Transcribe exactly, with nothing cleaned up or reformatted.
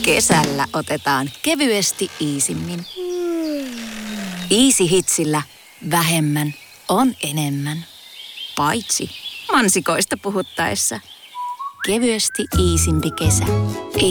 Kesällä otetaan kevyesti iisimmin. Easy Hitsillä vähemmän on enemmän. Paitsi mansikoista puhuttaessa. Kevyesti iisimpi kesä.